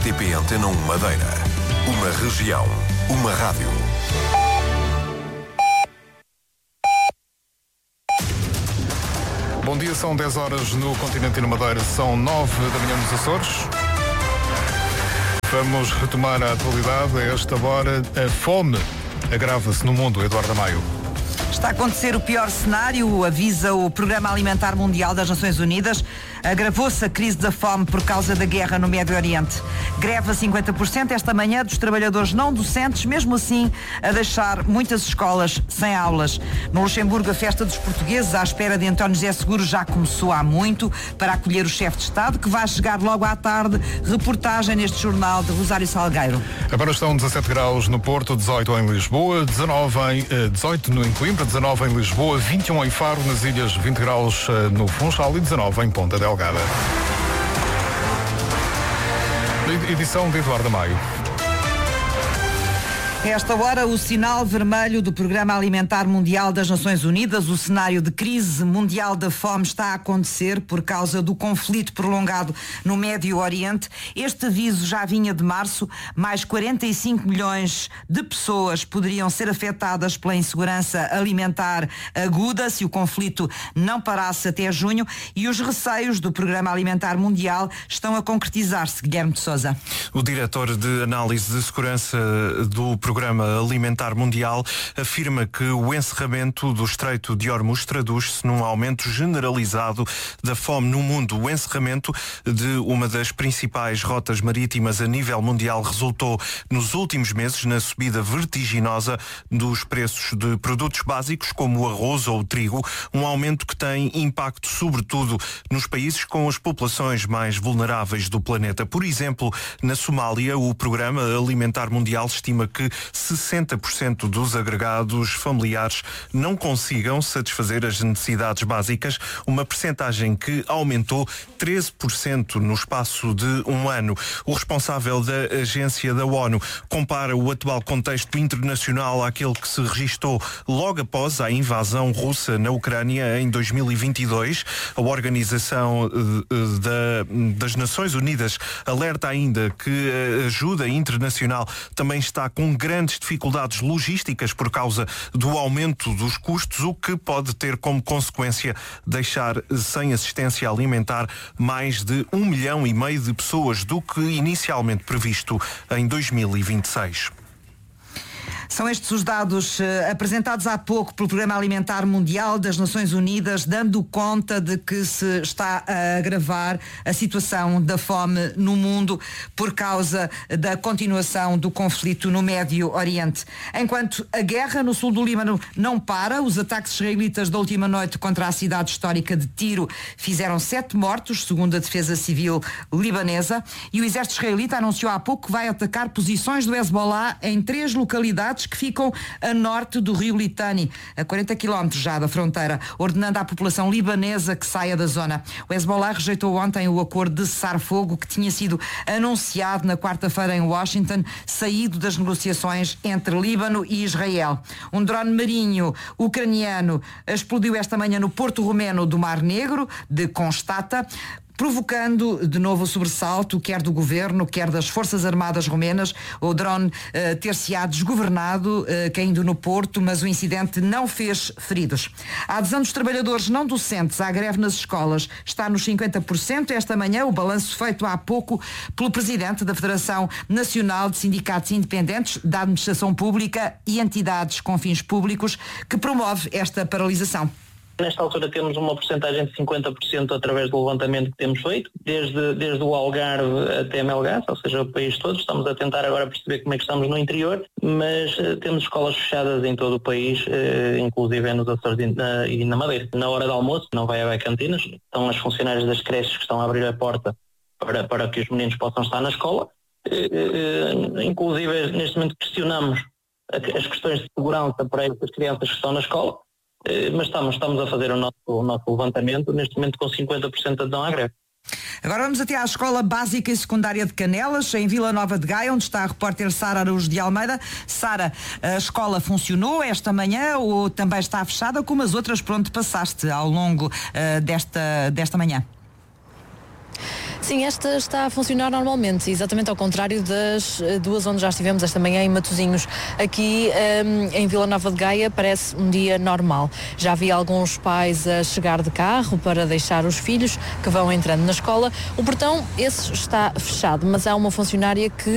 RTP Antena 1 Madeira. Uma região, uma rádio. Bom dia, são 10 horas no continente e na Madeira, são 9 da manhã nos Açores. Vamos retomar a atualidade. A esta hora, a fome agrava-se no mundo. Eduardo Amaio. Está a acontecer o pior cenário, avisa o Programa Alimentar Mundial das Nações Unidas. Agravou-se a crise da fome por causa da guerra no Médio Oriente. Greve a 50% esta manhã dos trabalhadores não docentes, mesmo assim a deixar muitas escolas sem aulas. No Luxemburgo, a festa dos portugueses, à espera de António José Seguro, já começou há muito para acolher o chefe de Estado, que vai chegar logo à tarde. Reportagem neste jornal de Rosário Salgueiro. Agora estão 17 graus no Porto, 18 em Lisboa, 18 em Coimbra, 19 em Lisboa, 21 em Faro, nas ilhas 20 graus no Funchal e 19 em Ponta Delgada. Edição de Eduardo Amaio. A esta hora, o sinal vermelho do Programa Alimentar Mundial das Nações Unidas. O cenário de crise mundial da fome está a acontecer por causa do conflito prolongado no Médio Oriente. Este aviso já vinha de março. Mais 45 milhões de pessoas poderiam ser afetadas pela insegurança alimentar aguda se o conflito não parasse até junho. E os receios do Programa Alimentar Mundial estão a concretizar-se. Guilherme de Sousa. O diretor de análise de segurança do Programa Alimentar Mundial afirma que o encerramento do Estreito de Hormuz traduz-se num aumento generalizado da fome no mundo. O encerramento de uma das principais rotas marítimas a nível mundial resultou nos últimos meses na subida vertiginosa dos preços de produtos básicos como o arroz ou o trigo, um aumento que tem impacto sobretudo nos países com as populações mais vulneráveis do planeta. Por exemplo, na Somália, o Programa Alimentar Mundial estima que 60% dos agregados familiares não consigam satisfazer as necessidades básicas, uma percentagem que aumentou 13% no espaço de um ano. O responsável da agência da ONU compara o atual contexto internacional àquele que se registou logo após a invasão russa na Ucrânia em 2022. A Organização das Nações Unidas alerta ainda que a ajuda internacional também está com grandes dificuldades logísticas por causa do aumento dos custos, o que pode ter como consequência deixar sem assistência alimentar mais de 1,5 milhão de pessoas do que inicialmente previsto em 2026. São estes os dados apresentados há pouco pelo Programa Alimentar Mundial das Nações Unidas, dando conta de que se está a agravar a situação da fome no mundo por causa da continuação do conflito no Médio Oriente. Enquanto a guerra no sul do Líbano não para, os ataques israelitas da última noite contra a cidade histórica de Tiro fizeram 7 mortos, segundo a Defesa Civil libanesa, e o exército israelita anunciou há pouco que vai atacar posições do Hezbollah em 3 localidades que ficam a norte do rio Litani, a 40 km já da fronteira, ordenando à população libanesa que saia da zona. O Hezbollah rejeitou ontem o acordo de cessar-fogo que tinha sido anunciado na quarta-feira em Washington, saído das negociações entre Líbano e Israel. Um drone marinho ucraniano explodiu esta manhã no porto romeno do Mar Negro, de Constata, provocando de novo o sobressalto, quer do governo, quer das Forças Armadas romenas. O drone ter-se-á desgovernado, caindo no porto, mas o incidente não fez feridos. A adesão dos trabalhadores não docentes à greve nas escolas está nos 50% esta manhã, o balanço feito há pouco pelo presidente da Federação Nacional de Sindicatos Independentes da Administração Pública e Entidades com fins públicos, que promove esta paralisação. Nesta altura temos uma porcentagem de 50% através do levantamento que temos feito, desde o Algarve até Melgaço, ou seja, o país todo. Estamos a tentar agora perceber como é que estamos no interior, mas temos escolas fechadas em todo o país, inclusive nos Açores e na Madeira. Na hora do almoço não vai haver cantinas, estão as funcionárias das creches que estão a abrir a porta para que os meninos possam estar na escola. Inclusive, neste momento questionamos as questões de segurança para essas crianças que estão na escola. Mas estamos a fazer o nosso levantamento, neste momento com 50% de adesão à greve. Agora vamos até à Escola Básica e Secundária de Canelas, em Vila Nova de Gaia, onde está a repórter Sara Araújo de Almeida. Sara, a escola funcionou esta manhã ou também está fechada, como as outras por onde passaste ao longo desta manhã? Sim, esta está a funcionar normalmente, exatamente ao contrário das duas onde já estivemos esta manhã em Matosinhos. Aqui em Vila Nova de Gaia parece um dia normal. Já vi alguns pais a chegar de carro para deixar os filhos que vão entrando na escola. O portão, esse está fechado, mas há uma funcionária que